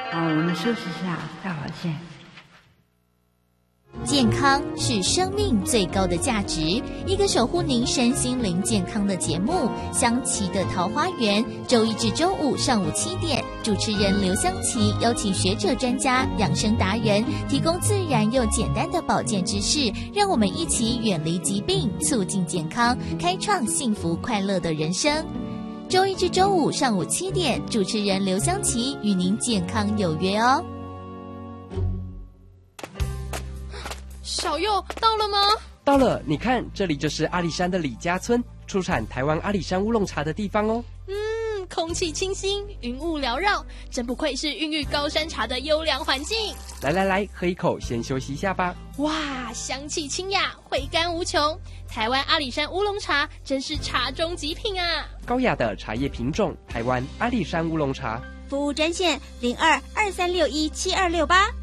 好，我们休息一下，待会儿见。 健康是生命最高的价值，一个守护您身心灵健康的节目《香琪的桃花源》，周一至周五上午7点，主持人刘香琪邀请学者专家、养生达人，提供自然又简单的保健知识，让我们一起远离疾病，促进健康，开创幸福快乐的人生。周一至周五上午7点，主持人刘香琪与您健康有约哦。 小佑到了吗？ 到了，你看，这里就是阿里山的李家村，出产台湾阿里山乌龙茶的地方哦。 空气清新，云雾缭绕，真不愧是孕育高山茶的优良环境。 来，喝一口，先休息一下吧。 哇，香气清雅，回甘无穷。台湾阿里山乌龙茶真是茶中极品啊！ 高雅的茶叶品种，台湾阿里山乌龙茶。 服务专线0223617268。